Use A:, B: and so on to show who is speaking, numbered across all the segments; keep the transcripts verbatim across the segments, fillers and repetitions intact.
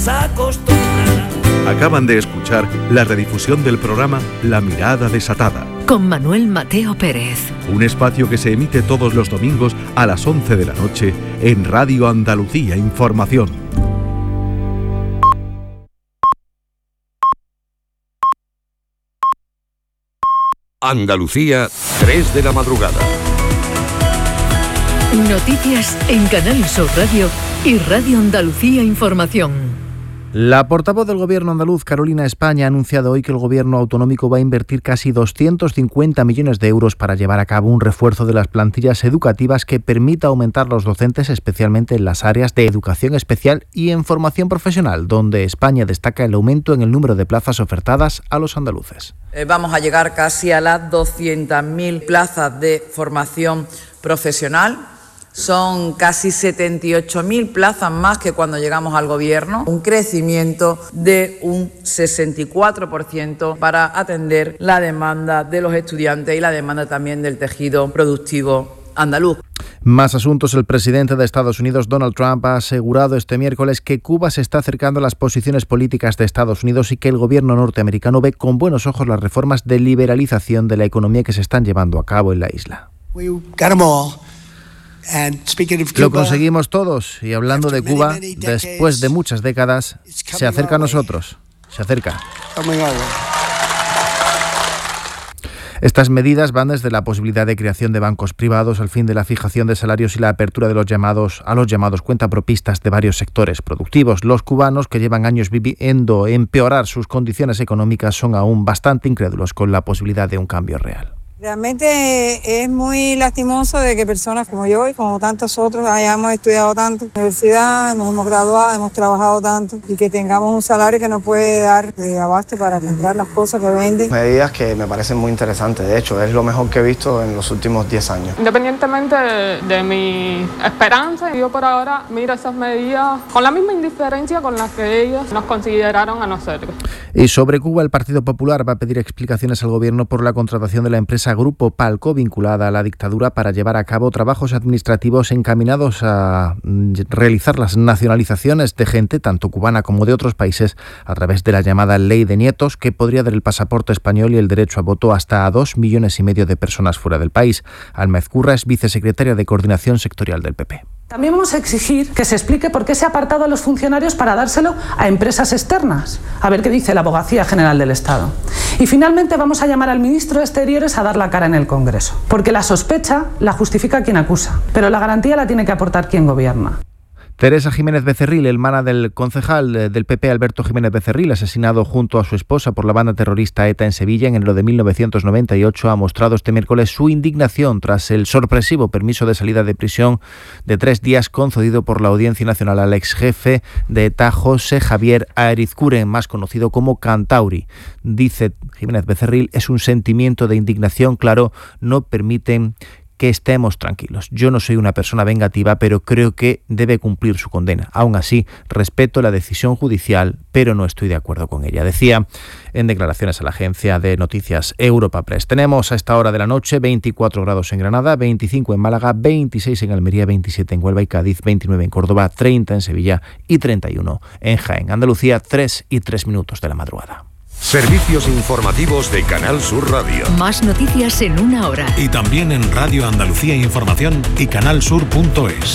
A: Acaban de escuchar la redifusión del programa La Mirada Desatada,
B: con Manuel Mateo Pérez.
A: Un espacio que se emite todos los domingos a las once de la noche en Radio Andalucía Información.
C: Andalucía, tres de la madrugada.
B: Noticias en Canal Sur Radio y Radio Andalucía Información.
D: La portavoz del Gobierno andaluz, Carolina España, ha anunciado hoy que el Gobierno autonómico va a invertir casi doscientos cincuenta millones de euros para llevar a cabo un refuerzo de las plantillas educativas que permita aumentar los docentes, especialmente en las áreas de educación especial y en formación profesional, donde España destaca el aumento en el número de plazas ofertadas a los andaluces.
E: Eh, vamos a llegar casi a las doscientas mil plazas de formación profesional. Son casi setenta y ocho mil plazas más que cuando llegamos al Gobierno, un crecimiento de un sesenta y cuatro por ciento para atender la demanda de los estudiantes y la demanda también del tejido productivo andaluz.
D: Más asuntos. El presidente de Estados Unidos, Donald Trump, ha asegurado este miércoles que Cuba se está acercando a las posiciones políticas de Estados Unidos y que el gobierno norteamericano ve con buenos ojos las reformas de liberalización de la economía que se están llevando a cabo en la isla. Lo conseguimos todos, y hablando de Cuba, después de muchas décadas, se acerca a nosotros, se acerca. Estas medidas van desde la posibilidad de creación de bancos privados, al fin de la fijación de salarios y la apertura de los llamados a los llamados cuentapropistas de varios sectores productivos. Los cubanos, que llevan años viviendo empeorar sus condiciones económicas, son aún bastante incrédulos con la posibilidad de un cambio real.
F: Realmente es muy lastimoso de que personas como yo y como tantos otros hayamos estudiado tanto en la universidad, nos hemos graduado, hemos trabajado tanto y que tengamos un salario que nos puede dar de abasto para comprar las cosas que venden.
G: Medidas que me parecen muy interesantes, de hecho es lo mejor que he visto en los últimos diez años.
H: Independientemente de, de mi esperanza, yo por ahora miro esas medidas con la misma indiferencia con la que ellos nos consideraron a nosotros.
D: Y sobre Cuba, el Partido Popular va a pedir explicaciones al gobierno por la contratación de la empresa Grupo Palco, vinculada a la dictadura, para llevar a cabo trabajos administrativos encaminados a realizar las nacionalizaciones de gente, tanto cubana como de otros países, a través de la llamada Ley de Nietos, que podría dar el pasaporte español y el derecho a voto hasta a dos millones y medio de personas fuera del país. Alma Ezcurra es vicesecretaria de Coordinación Sectorial del P P.
I: También vamos a exigir que se explique por qué se ha apartado a los funcionarios para dárselo a empresas externas. A ver qué dice la Abogacía General del Estado. Y finalmente vamos a llamar al ministro de Exteriores a dar la cara en el Congreso. Porque la sospecha la justifica quien acusa, pero la garantía la tiene que aportar quien gobierna.
D: Teresa Jiménez Becerril, hermana del concejal del P P Alberto Jiménez Becerril, asesinado junto a su esposa por la banda terrorista ETA en Sevilla en enero de mil novecientos noventa y ocho, ha mostrado este miércoles su indignación tras el sorpresivo permiso de salida de prisión de tres días concedido por la Audiencia Nacional al ex jefe de ETA, José Javier Arizcuren, más conocido como Cantauri. Dice Jiménez Becerril, es un sentimiento de indignación, claro, no permiten que estemos tranquilos. Yo no soy una persona vengativa, pero creo que debe cumplir su condena. Aún así, respeto la decisión judicial, pero no estoy de acuerdo con ella. Decía en declaraciones a la agencia de noticias Europa Press. Tenemos a esta hora de la noche veinticuatro grados en Granada, veinticinco en Málaga, veintiséis en Almería, veintisiete en Huelva y Cádiz, veintinueve en Córdoba, treinta en Sevilla y treinta y uno en Jaén. Andalucía, tres y tres minutos de la madrugada.
C: Servicios informativos de Canal Sur Radio.
B: Más noticias en una hora.
J: Y también en Radio Andalucía Información y canal sur punto es.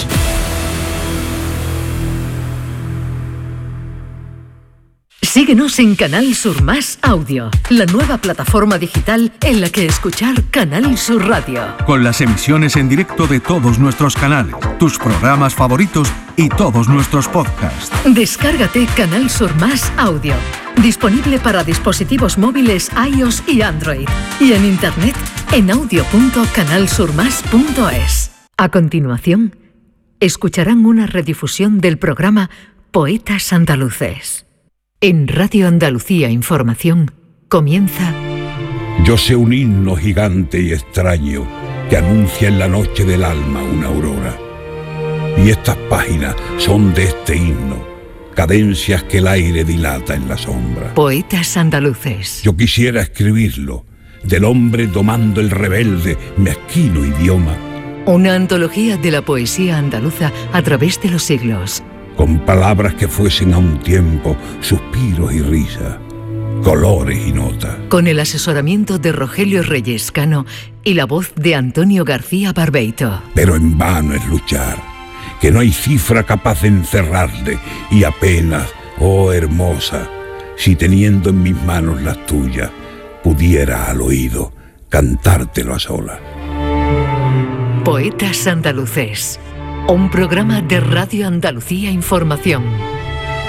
B: Síguenos en Canal Sur Más Audio, la nueva plataforma digital en la que escuchar Canal Sur Radio.
J: Con las emisiones en directo de todos nuestros canales, tus programas favoritos y todos nuestros podcasts.
B: Descárgate Canal Sur Más Audio. Disponible para dispositivos móviles iOS y Android. Y en internet en audio punto canal sur más punto es. A continuación, escucharán una redifusión del programa Poetas Andaluces. En Radio Andalucía Información comienza...
K: Yo sé un himno gigante y extraño que anuncia en la noche del alma una aurora. Y estas páginas son de este himno, cadencias que el aire dilata en la sombra.
B: Poetas Andaluces.
K: Yo quisiera escribirlo, del hombre domando el rebelde, mezquino idioma.
B: Una antología de la poesía andaluza a través de los siglos.
K: con palabras que fuesen a un tiempo suspiros y risas, colores y notas.
B: Con el asesoramiento de Rogelio Reyes Cano y la voz de Antonio García Barbeito.
K: Pero en vano es luchar, que no hay cifra capaz de encerrarle, y apenas, oh hermosa, si teniendo en mis manos las tuyas, pudiera al oído cantártelo a solas.
B: Poetas Andaluces, un programa de Radio Andalucía Información.